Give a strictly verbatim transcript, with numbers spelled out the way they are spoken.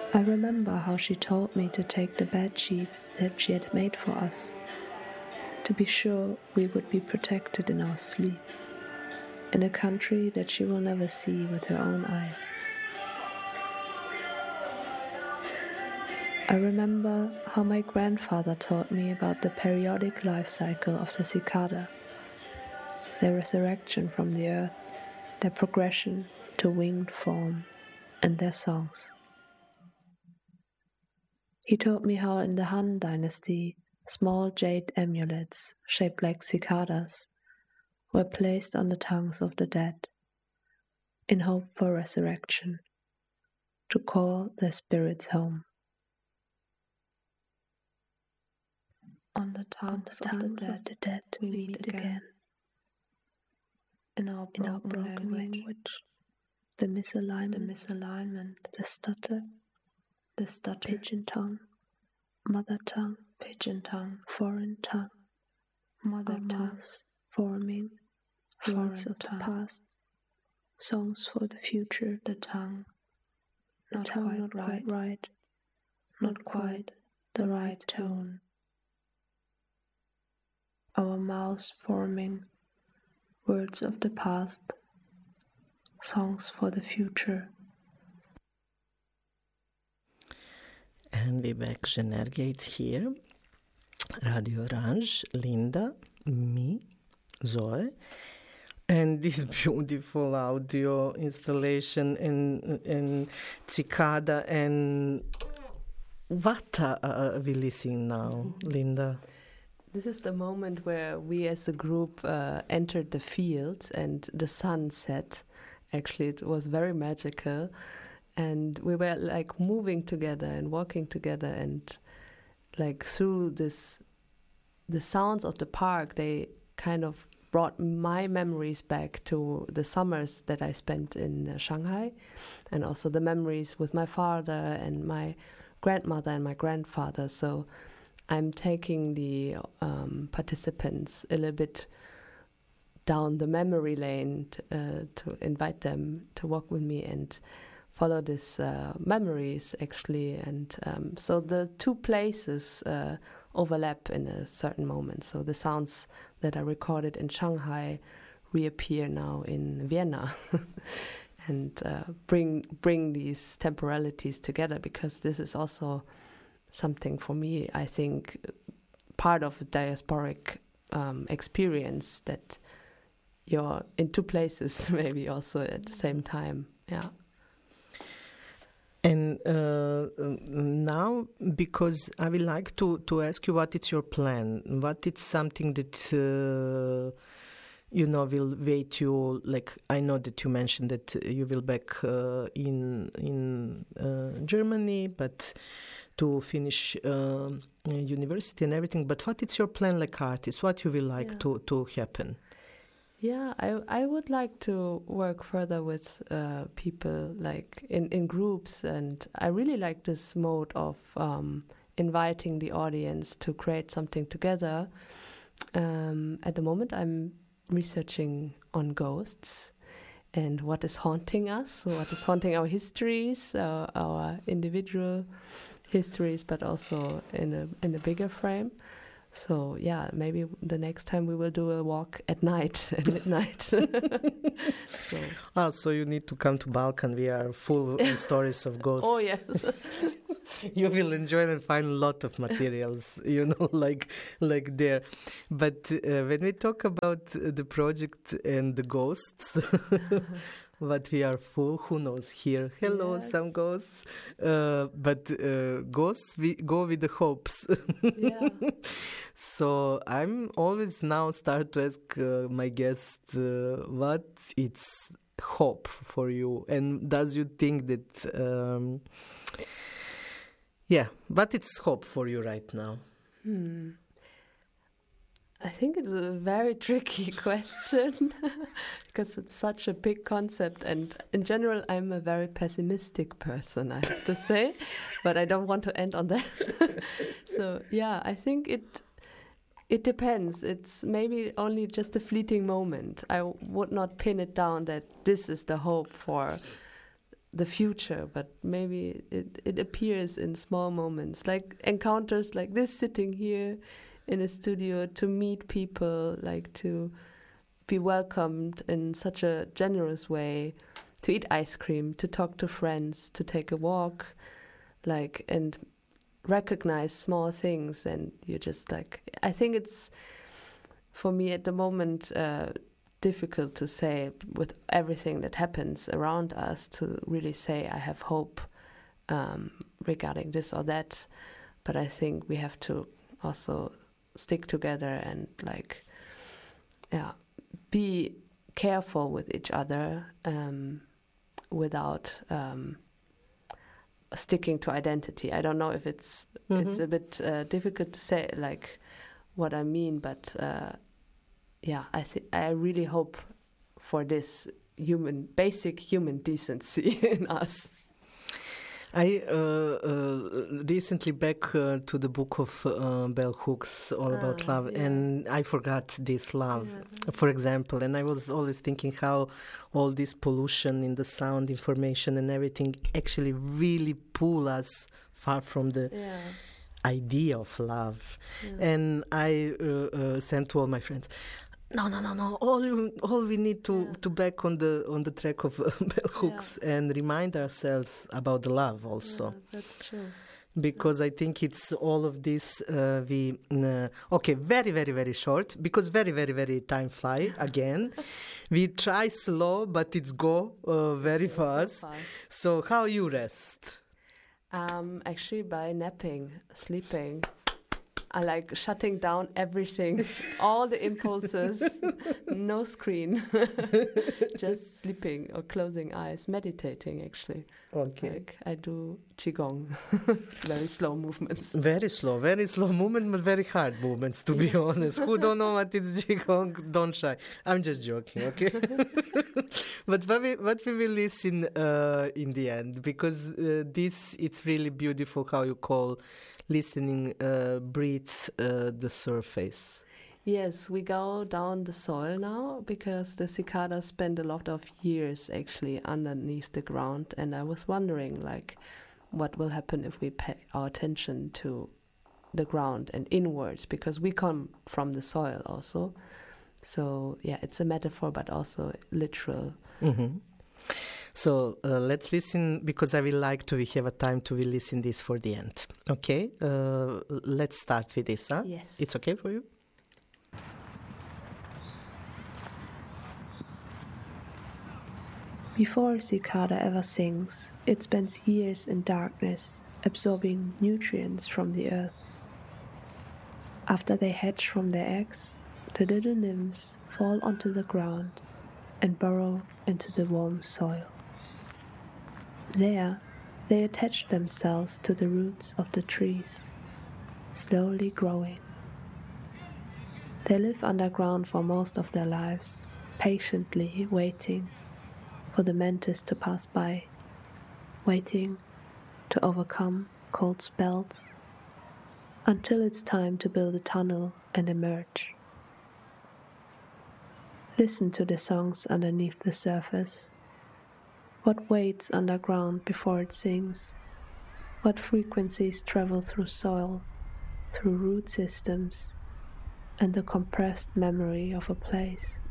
I remember how she told me to take the bed sheets that she had made for us, to be sure we would be protected in our sleep, in a country that she will never see with her own eyes. I remember how my grandfather taught me about the periodic life cycle of the cicada, their resurrection from the earth, their progression to winged form, and their songs. He told me how in the Han Dynasty, small jade amulets shaped like cicadas were placed on the tongues of the dead in hope for resurrection, to call their spirits home. On the tongues, on the tongues of, the dead, of the dead we meet again. In our broken, in our broken language, language, the misalignment, the misalignment, the stutter, the stutter, pigeon tongue, mother tongue, pigeon tongue, foreign tongue, mother our tongue, mouths forming words of tongue. The past, songs for the future, the tongue, the not tongue quite not right, quite right, not quite the right tone. Our mouths forming words of the past, songs for the future. And we're back. Zhenergia here. Radio Orange, Linda, me, Zoe, and this beautiful audio installation in in Cicada. And what are we listening now, Linda? This is the moment where we as a group uh, entered the fields and the sun set. Actually, it was very magical. And we were like moving together and walking together, and like through this, the sounds of the park, they kind of brought my memories back to the summers that I spent in uh, Shanghai, and also the memories with my father and my grandmother and my grandfather. So I'm taking the um, participants a little bit down the memory lane t- uh, to invite them to walk with me and follow these uh, memories, actually. And um, so the two places uh, overlap in a certain moment. So the sounds that are recorded in Shanghai reappear now in Vienna and uh, bring bring these temporalities together, because this is also something for me, I think, part of a diasporic um, experience, that you're in two places maybe also at the same time. Yeah. And uh, now, because I would like to, to ask you, what is your plan? What is something that, uh, you know, will wait you, like, I know that you mentioned that you will back uh, in, in uh, Germany, but to finish uh, university and everything. But what is your plan like artist? What you will like yeah. to, to happen? Yeah, I I would like to work further with uh, people, like in, in groups, and I really like this mode of um, inviting the audience to create something together. Um, at the moment, I'm researching on ghosts and what is haunting us, so what is haunting our histories, uh, our individual histories, but also in a in a bigger frame. So yeah, maybe the next time we will do a walk at night, at midnight. so. Ah, so you need to come to Balkan. We are full of stories of ghosts. Oh yes. You will enjoy and find a lot of materials, you know, like like there. But uh, when we talk about the project and the ghosts, but we are full, who knows here? Hello, yes. Some ghosts. Uh, but uh, ghosts, we go with the hopes. Yeah. So I'm always now start to ask uh, my guest uh, what it's hope for you, and does you think that um, yeah, what it's hope for you right now? Hmm. I think it's a very tricky question because it's such a big concept, and in general I'm a very pessimistic person, I have to say, but I don't want to end on that. So yeah, I think it it depends. It's maybe only just a fleeting moment. I would not pin it down that this is the hope for the future, but maybe it, it appears in small moments, like encounters like this, sitting here in a studio, to meet people, like to be welcomed in such a generous way, to eat ice cream, to talk to friends, to take a walk, like, and recognize small things. And you just like, I think it's, for me at the moment, uh, difficult to say with everything that happens around us to really say I have hope um, regarding this or that. But I think we have to also stick together and like, yeah, be careful with each other um, without um, sticking to identity. I don't know if it's mm-hmm. it's a bit uh, difficult to say like what I mean, but uh, yeah, I th- I really hope for this human, basic human decency in us. I uh, uh, recently back uh, to the book of uh, Bell Hooks, All About ah, Love, yeah. and I forgot this love, yeah. for example, and I was always thinking how all this pollution in the sound, information and everything actually really pull us far from the yeah. idea of love. Yeah. And I uh, uh, sent to all my friends, No, no, no, no. All, all we need to, yeah. to back on the on the track of uh, Bell Hooks yeah. and remind ourselves about the love also. Yeah, that's true. Because yeah. I think it's all of this. Uh, we uh, okay, very, very, very short. Because very, very, very time fly again. We try slow, but it's go uh, very yeah, fast. So, fast. So how you rest? Um, actually, by napping, sleeping. I like shutting down everything, all the impulses, no screen, just sleeping or closing eyes, meditating actually. Okay. Like I do Qigong, very slow movements. Very slow, very slow movement, but very hard movements, to yes. be honest. Who don't know what is Qigong, don't try. I'm just joking, okay? But what we, what we will listen uh, in the end, because uh, this, it's really beautiful how you call listening, uh, breathe uh, the surface. Yes, we go down the soil now because the cicadas spend a lot of years actually underneath the ground, and I was wondering like what will happen if we pay our attention to the ground and inwards, because we come from the soil also. So yeah, it's a metaphor but also literal. Mm-hmm. So uh, let's listen, because I will like to we have a time to we listen this for the end. Okay, uh, let's start with this. Huh? Yes, it's okay for you. Before a cicada ever sings, it spends years in darkness, absorbing nutrients from the earth. After they hatch from their eggs, the little nymphs fall onto the ground and burrow into the warm soil. There, they attach themselves to the roots of the trees, slowly growing. They live underground for most of their lives, patiently waiting for the mantis to pass by, waiting to overcome cold spells, until it's time to build a tunnel and emerge. Listen to the songs underneath the surface. What waits underground before it sings? What frequencies travel through soil, through root systems, and the compressed memory of a place?